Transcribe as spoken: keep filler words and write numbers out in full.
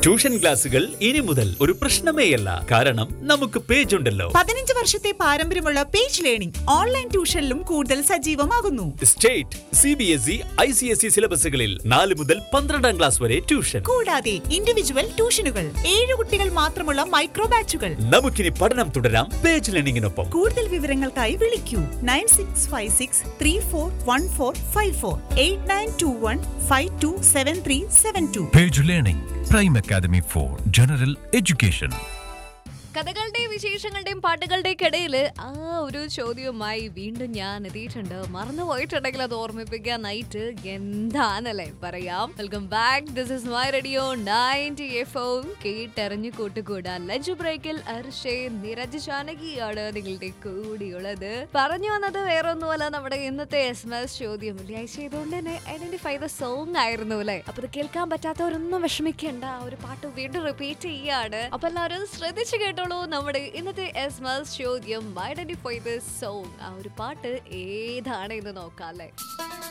Tuition ക്ലാസുകൾ ഇനി മുതൽ ഒരു പ്രശ്നമേയല്ല. കാരണം നമുക്ക് പേജ് ഉണ്ടല്ലോ. പതിനഞ്ച് വർഷത്തെ പാരമ്പര്യമുള്ള പേജ് ലേണിംഗ് ഓൺലൈൻ ട്യൂഷനിലും കൂടുതൽ സജീവമാകുന്നു. State, C B S E, I C S E സിലബസുകളിൽ നാല് മുതൽ പന്ത്രണ്ടാം ക്ലാസ് വരെ ട്യൂഷൻ. കൂടാതെ ഇൻഡിവിജ്വൽ ട്യൂഷനുകൾ, ഏഴ് കുട്ടികൾ മാത്രമുള്ള മൈക്രോ ബാച്ചുകൾ. നമുക്കിനി പഠനം തുടരാം പേജ് ലേണിംഗിനൊപ്പം. കൂടുതൽ വിവരങ്ങൾക്കായി വിളിക്കൂ nine six five six three four one four five four eight nine to one five to seven three seven to. Page learning prime academy for general education. കഥകളുടെയും വിശേഷങ്ങളുടെയും പാട്ടുകളുടെയും ഇടയിൽ ആ ഒരു ചോദ്യവുമായി വീണ്ടും ഞാൻ എത്തിയിട്ടുണ്ട്. മറന്നു പോയിട്ടുണ്ടെങ്കിൽ അത് ഓർമ്മിപ്പിക്കാൻ നൈറ്റ് എന്താണല്ലേ പറയാം. Welcome back. This is my radio ninety F M. കേട്ടറിഞ്ഞു കൂട്ടുകൂടാൻ ലഞ്ച് ബ്രേക്കിൽ അർഷേ നിരജ് ജാനകിയാണ് നിങ്ങളുടെ കൂടിയുള്ളത്. പറഞ്ഞു വന്നത് വേറൊന്നുമല്ല, നമ്മുടെ ഇന്നത്തെ എസ് എം എസ് ചോദ്യം വെള്ളിയാഴ്ച ചെയ്തുകൊണ്ട് തന്നെ ഐഡന്റിഫൈ ദ സോങ് ആയിരുന്നു അല്ലെ. അപ്പൊ ഇത് കേൾക്കാൻ പറ്റാത്തവരൊന്നും വിഷമിക്കേണ്ട, ഒരു പാട്ട് വീണ്ടും റിപ്പീറ്റ് ചെയ്യാണ്. അപ്പൊ എല്ലാവരും ശ്രദ്ധിച്ചു കേട്ടോ. നമ്മുടെ ഇന്നത്തെ എസ് എം എസ് ചോദ്യം ഐഡന്റിഫൈ ദ സോങ്. ആ ഒരു പാട്ട് ഏതാണ് എന്ന് നോക്കാം അല്ലേ.